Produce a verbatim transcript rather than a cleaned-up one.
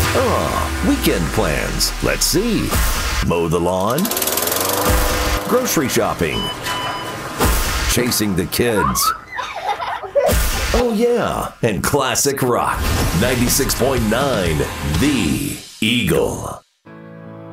Ah, weekend plans. Let's see. Mow the lawn. Grocery shopping. Chasing the kids. Oh yeah, and classic rock. ninety-six point nine, The Eagle.